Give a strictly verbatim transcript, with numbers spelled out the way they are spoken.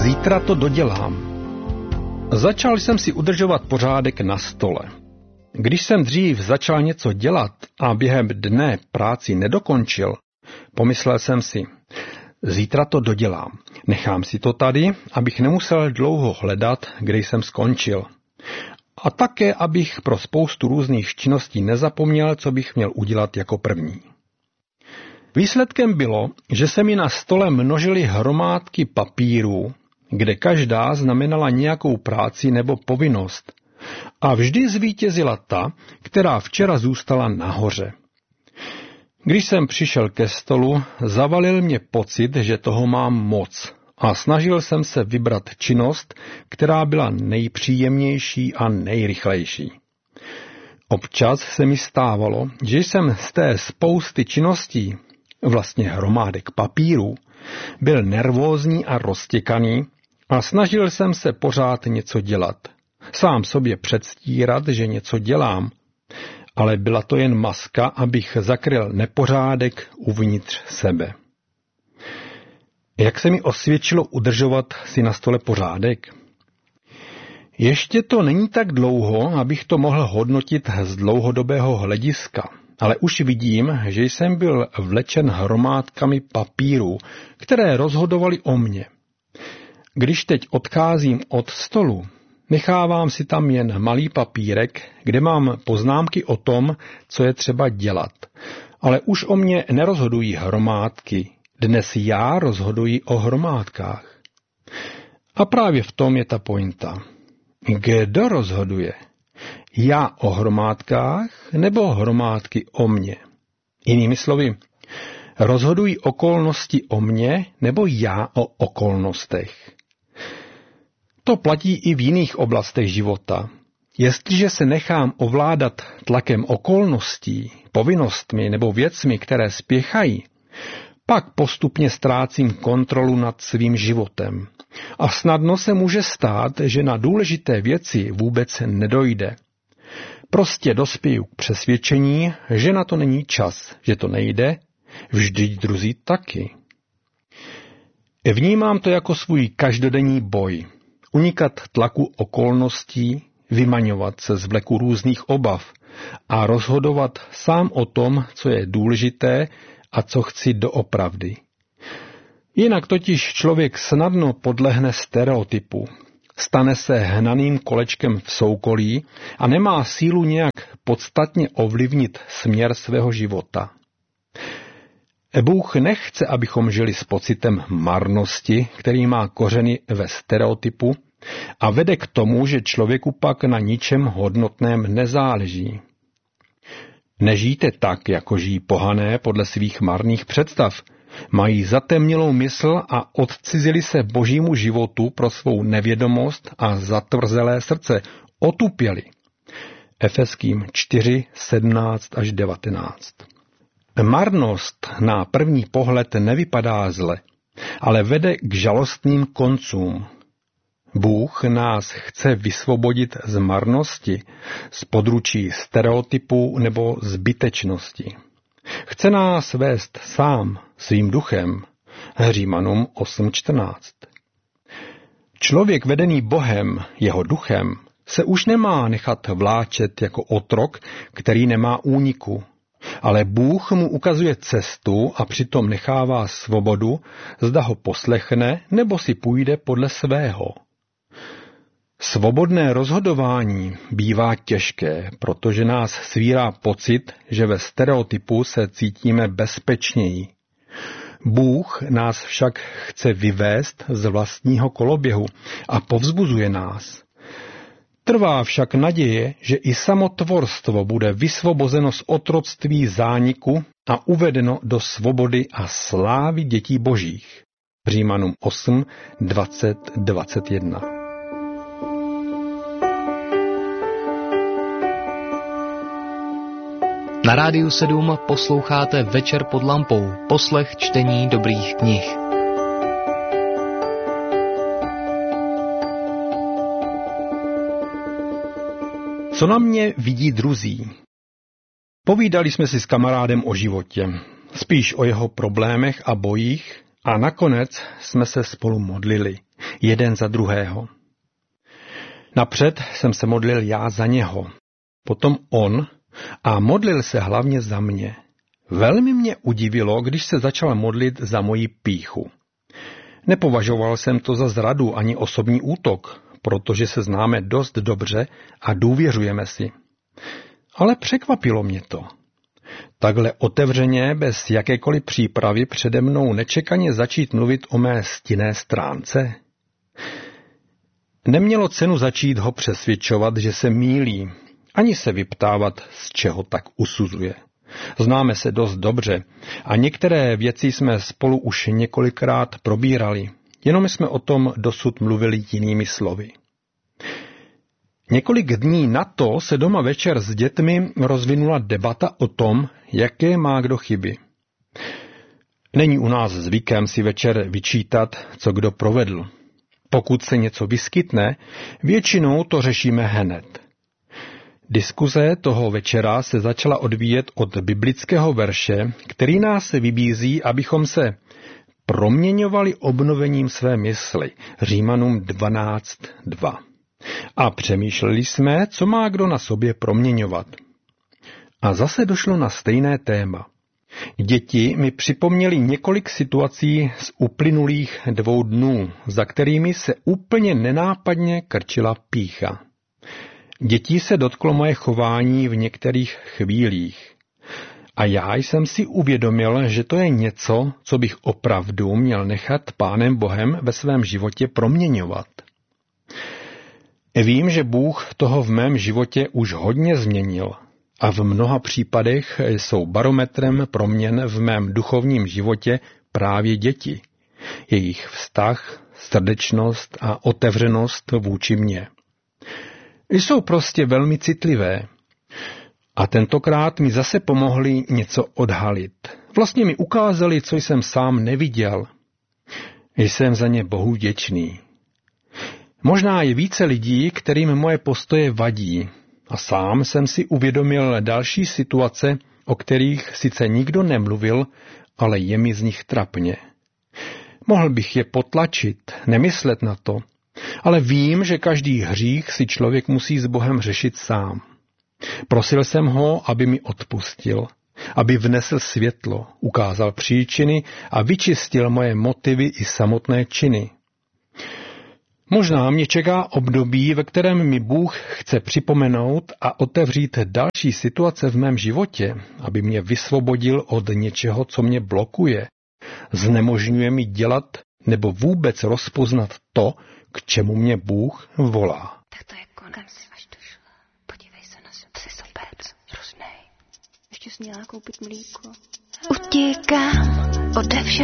Zítra to dodělám. Začal jsem si udržovat pořádek na stole. Když jsem dřív začal něco dělat a během dne práci nedokončil, pomyslel jsem si, zítra to dodělám. Nechám si to tady, abych nemusel dlouho hledat, kde jsem skončil. A také, abych pro spoustu různých činností nezapomněl, co bych měl udělat jako první. Výsledkem bylo, že se mi na stole množily hromádky papírů, kde každá znamenala nějakou práci nebo povinnost. A vždy zvítězila ta, která včera zůstala nahoře. Když jsem přišel ke stolu, zavalil mě pocit, že toho mám moc a snažil jsem se vybrat činnost, která byla nejpříjemnější a nejrychlejší. Občas se mi stávalo, že jsem z té spousty činností, vlastně hromádek papírů, byl nervózní a roztěkaný a snažil jsem se pořád něco dělat. Sám sobě předstírat, že něco dělám, ale byla to jen maska, abych zakryl nepořádek uvnitř sebe. Jak se mi osvědčilo udržovat si na stole pořádek? Ještě to není tak dlouho, abych to mohl hodnotit z dlouhodobého hlediska, ale už vidím, že jsem byl vlečen hromádkami papírů, které rozhodovaly o mně. Když teď odcházím od stolu, nechávám si tam jen malý papírek, kde mám poznámky o tom, co je třeba dělat. Ale už o mě nerozhodují hromádky. Dnes já rozhoduji o hromádkách. A právě v tom je ta pointa. Kdo rozhoduje? Já o hromádkách nebo hromádky o mně? Jinými slovy, rozhodují okolnosti o mně nebo já o okolnostech? To platí i v jiných oblastech života. Jestliže se nechám ovládat tlakem okolností, povinnostmi nebo věcmi, které spěchají, pak postupně ztrácím kontrolu nad svým životem. A snadno se může stát, že na důležité věci vůbec nedojde. Prostě dospěju k přesvědčení, že na to není čas, že to nejde, vždyť druzí taky. Vnímám to jako svůj každodenní boj. Unikat tlaku okolností, vymaňovat se z vleku různých obav a rozhodovat sám o tom, co je důležité a co chci doopravdy. Jinak totiž člověk snadno podlehne stereotypu, stane se hnaným kolečkem v soukolí a nemá sílu nějak podstatně ovlivnit směr svého života. Bůh nechce, abychom žili s pocitem marnosti, který má kořeny ve stereotypu a vede k tomu, že člověku pak na ničem hodnotném nezáleží. Nežijte tak, jako žijí pohané podle svých marných představ. Mají zatemnělou mysl a odcizili se božímu životu pro svou nevědomost a zatvrzelé srdce. Otupěli. Efeským čtyři, sedmnáct až devatenáct. Marnost na první pohled nevypadá zle, ale vede k žalostným koncům. Bůh nás chce vysvobodit z marnosti, z područí stereotypů nebo zbytečnosti. Chce nás vést sám, svým duchem. Římanům osm čtrnáct. Člověk vedený Bohem, jeho duchem, se už nemá nechat vláčet jako otrok, který nemá úniku. Ale Bůh mu ukazuje cestu a přitom nechává svobodu, zda ho poslechne nebo si půjde podle svého. Svobodné rozhodování bývá těžké, protože nás svírá pocit, že ve stereotypu se cítíme bezpečněji. Bůh nás však chce vyvést z vlastního koloběhu a povzbuzuje nás. Trvá však naděje, že i samotvorstvo bude vysvobozeno z otroctví zániku a uvedeno do svobody a slávy dětí božích. Římanům osm, dvacet, dvacet jedna. Na Rádiu sedm posloucháte Večer pod lampou, poslech čtení dobrých knih. Co na mě vidí druzí? Povídali jsme si s kamarádem o životě, spíš o jeho problémech a bojích a nakonec jsme se spolu modlili. jeden za druhého. Napřed jsem se modlil já za něho, potom on a modlil se hlavně za mě. Velmi mě udivilo, když se začal modlit za moji pýchu. Nepovažoval jsem to za zradu ani osobní útok, protože se známe dost dobře a důvěřujeme si. Ale překvapilo mě to. Takhle otevřeně, bez jakékoliv přípravy přede mnou nečekaně začít mluvit o mé stinné stránce. Nemělo cenu začít ho přesvědčovat, že se mýlí, ani se vyptávat, z čeho tak usuzuje. Známe se dost dobře a některé věci jsme spolu už několikrát probírali, jenom jsme o tom dosud mluvili jinými slovy. Několik dní na to se doma večer s dětmi rozvinula debata o tom, jaké má kdo chyby. Není u nás zvykem si večer vyčítat, co kdo provedl. Pokud se něco vyskytne, většinou to řešíme hned. Diskuze toho večera se začala odvíjet od biblického verše, který nás vybízí, abychom se proměňovali obnovením své mysli, Římanům dvanáct dva. A přemýšleli jsme, co má kdo na sobě proměňovat. A zase došlo na stejné téma. Děti mi připomněly několik situací z uplynulých dvou dnů, za kterými se úplně nenápadně krčila pýcha. Dětí se dotklo moje chování v některých chvílích. A já jsem si uvědomil, že to je něco, co bych opravdu měl nechat Pánem Bohem ve svém životě proměňovat. Vím, že Bůh toho v mém životě už hodně změnil a v mnoha případech jsou barometrem proměn v mém duchovním životě právě děti, jejich vztah, srdečnost a otevřenost vůči mně. Jsou prostě velmi citlivé. A tentokrát mi zase pomohli něco odhalit. Vlastně mi ukázali, co jsem sám neviděl. Jsem za ně Bohu vděčný. Možná je více lidí, kterým moje postoje vadí. A sám jsem si uvědomil další situace, o kterých sice nikdo nemluvil, ale je mi z nich trapně. Mohl bych je potlačit, nemyslet na to, ale vím, že každý hřích si člověk musí s Bohem řešit sám. Prosil jsem ho, aby mi odpustil, aby vnesl světlo, ukázal příčiny a vyčistil moje motivy i samotné činy. Možná mě čeká období, ve kterém mi Bůh chce připomenout a otevřít další situace v mém životě, aby mě vysvobodil od něčeho, co mě blokuje, znemožňuje mi dělat nebo vůbec rozpoznat to, k čemu mě Bůh volá. Tak to je konec, až došla. Podívej se na sebe, jsi sopec, hroznej. Ještě jsi měla koupit mlíko. Utíkám ode všech.